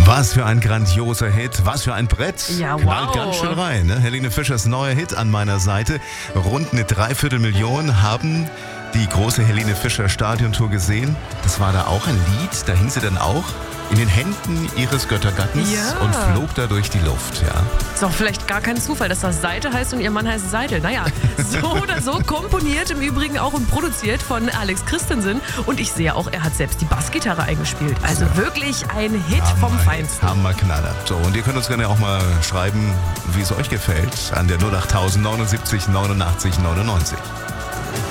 Was für ein grandioser Hit, was für ein Brett. Ja, Knallt wow. ganz schön rein. Ne? Helene Fischers neuer Hit an meiner Seite. Rund eine 250.000 haben die große Helene Fischer Stadiontour gesehen. Das war da auch ein Lied, da hing sie dann auch in den Händen ihres Göttergattens und flog da durch die Luft. Ja. Ist doch vielleicht gar kein Zufall, dass das Seite heißt und ihr Mann heißt Seidel. Naja, so oder so, komponiert im Übrigen auch und produziert von Alex Christensen. Und ich sehe auch, er hat selbst die Bassgitarre eingespielt. Also wirklich ein Hit vom Feinsten. Hammerknaller. So, und ihr könnt uns gerne auch mal schreiben, wie es euch gefällt, an der 08000 79 89 99.